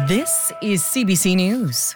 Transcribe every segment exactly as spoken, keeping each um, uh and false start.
This is C B C News.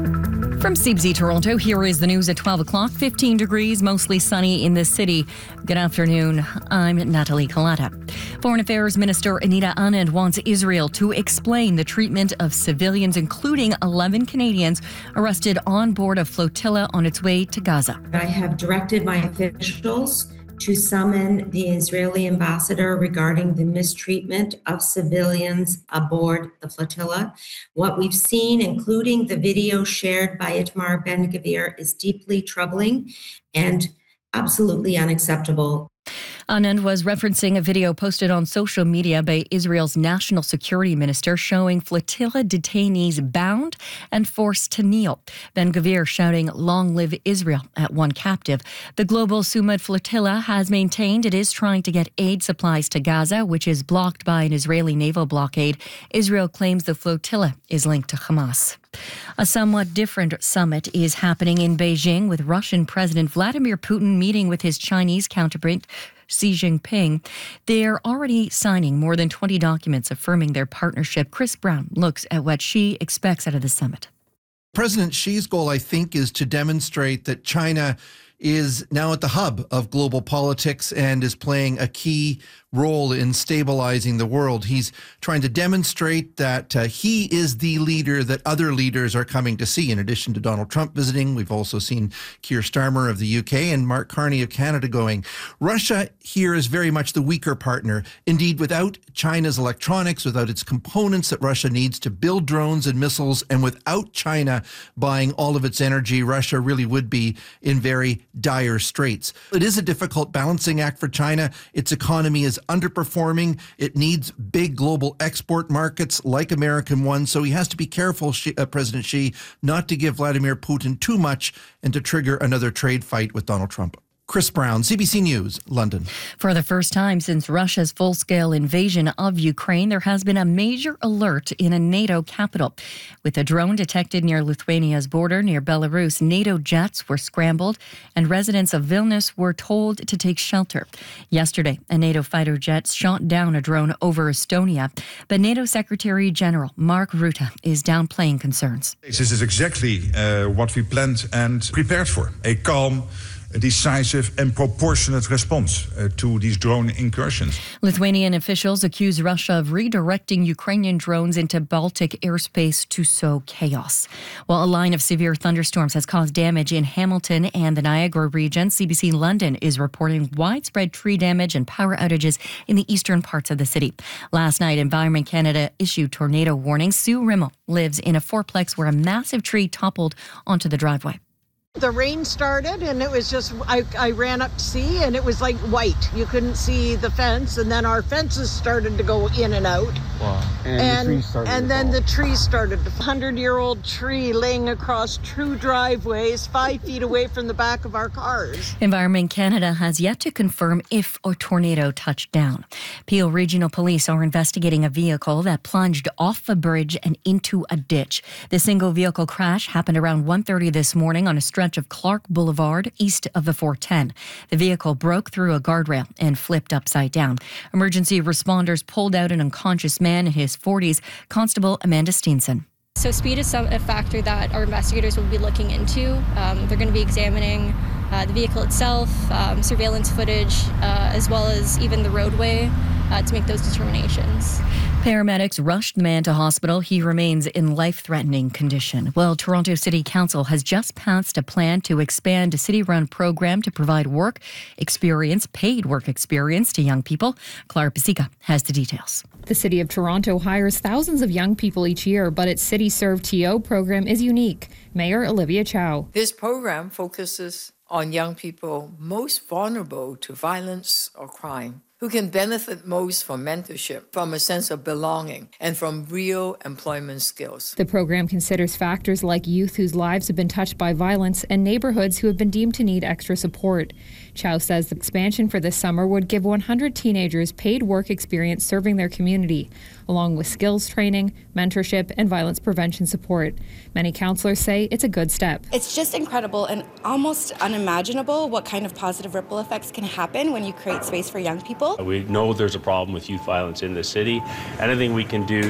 From C B C Toronto, here is the news at twelve o'clock. fifteen degrees, mostly sunny in the city. Good afternoon. I'm Natalie Collada. Foreign Affairs Minister Anita Anand wants Israel to explain the treatment of civilians, including eleven Canadians arrested on board a flotilla on its way to Gaza. I have directed my officials to summon the Israeli ambassador regarding the mistreatment of civilians aboard the flotilla. What we've seen, including the video shared by Itamar Ben-Gvir, is deeply troubling and absolutely unacceptable. Anand was referencing a video posted on social media by Israel's national security minister showing flotilla detainees bound and forced to kneel. Ben-Gvir shouting, "Long live Israel," at one captive. The global Sumud flotilla has maintained it is trying to get aid supplies to Gaza, which is blocked by an Israeli naval blockade. Israel claims the flotilla is linked to Hamas. A somewhat different summit is happening in Beijing, with Russian President Vladimir Putin meeting with his Chinese counterpart Xi Jinping. They're already signing more than twenty documents affirming their partnership. Chris Brown looks at what Xi expects out of the summit. President Xi's goal, I think, is to demonstrate that China is now at the hub of global politics and is playing a key role in stabilizing the world. He's trying to demonstrate that uh, he is the leader that other leaders are coming to see. In addition to Donald Trump visiting, we've also seen Keir Starmer of the U K and Mark Carney of Canada going. Russia here is very much the weaker partner. Indeed, without China's electronics, without its components that Russia needs to build drones and missiles, and without China buying all of its energy, Russia really would be in very dire straits. It is a difficult balancing act for China. Its economy is underperforming. It needs big global export markets like American ones. So he has to be careful, Xi, uh, President Xi, not to give Vladimir Putin too much and to trigger another trade fight with Donald Trump. Chris Brown, C B C News, London. For the first time since Russia's full-scale invasion of Ukraine, there has been a major alert in a NATO capital. With a drone detected near Lithuania's border near Belarus, NATO jets were scrambled and residents of Vilnius were told to take shelter. Yesterday, a NATO fighter jet shot down a drone over Estonia, but NATO Secretary General Mark Rutte is downplaying concerns. This is exactly uh, what we planned and prepared for, a calm, a decisive and proportionate response uh, to these drone incursions. Lithuanian officials accuse Russia of redirecting Ukrainian drones into Baltic airspace to sow chaos. While a line of severe thunderstorms has caused damage in Hamilton and the Niagara region, C B C London is reporting widespread tree damage and power outages in the eastern parts of the city. Last night, Environment Canada issued tornado warnings. Sue Rimmel lives in a fourplex where a massive tree toppled onto the driveway. The rain started and it was just, I, I ran up to see and it was like white. You couldn't see the fence, and then our fences started to go in and out. Wow. And, and, the trees started and to then fall. the trees started to fall. hundred-year-old tree laying across two driveways five feet away from the back of our cars. Environment Canada has yet to confirm if a tornado touched down. Peel Regional Police are investigating a vehicle that plunged off a bridge and into a ditch. The single vehicle crash happened around one thirty this morning on a stretch of Clark Boulevard east of the four ten. The vehicle broke through a guardrail and flipped upside down. Emergency responders pulled out an unconscious man in his forties, Constable Amanda Steenson. So speed is some, a factor that our investigators will be looking into. Um, they're going to be examining uh, the vehicle itself, um, surveillance footage, uh, as well as even the roadway uh, to make those determinations. Paramedics rushed the man to hospital. He remains in life-threatening condition. Well, Toronto City Council has just passed a plan to expand a city-run program to provide work experience, paid work experience to young people. Clara Pasica has the details. The City of Toronto hires thousands of young people each year, but its City Serve T O program is unique. Mayor Olivia Chow. This program focuses on young people most vulnerable to violence or crime, who can benefit most from mentorship, from a sense of belonging, and from real employment skills. The program considers factors like youth whose lives have been touched by violence and neighborhoods who have been deemed to need extra support. Chow says the expansion for this summer would give one hundred teenagers paid work experience serving their community, along with skills training, mentorship, and violence prevention support. Many counselors say it's a good step. It's just incredible and almost unimaginable what kind of positive ripple effects can happen when you create space for young people. We know there's a problem with youth violence in the city. Anything we can do